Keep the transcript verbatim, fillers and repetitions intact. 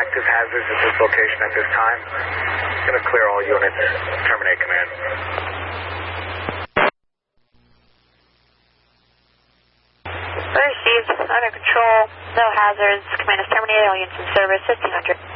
active hazards at this location at this time. Going to clear all units. Terminate command. Received. Under control. No hazards. Command is terminated. All units in service. fifteen hundred.